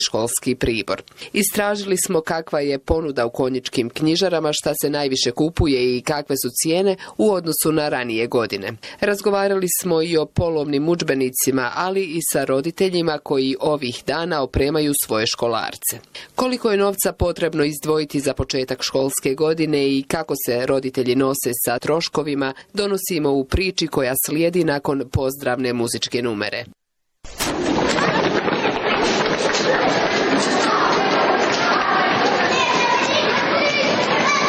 školski pribor. Istražili smo kakva je ponuda u konjičkim knjižarama, šta se najviše kupuje i kakve su cijene u odnosu na ranije godine. Razgovarali smo i o polovnim udžbenicima, ali i sa roditeljima koji ovih dana opremaju svoje školarce. Koliko je novca potrebno izdvojiti za početak školske godine i kako se roditelji nose sa troškovima, donosimo u priči koja slijedi nakon pozdravne muzičke numere.